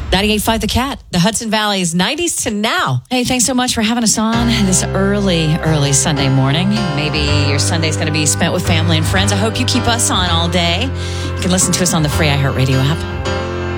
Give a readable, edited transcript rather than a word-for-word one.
98.5 The Cat, the Hudson Valley's 90s to now. Hey, thanks so much for having us on this early Sunday morning. Maybe your Sunday's going to be spent with family and friends. I hope you keep us on all day. You can listen to us on the free iHeartRadio app.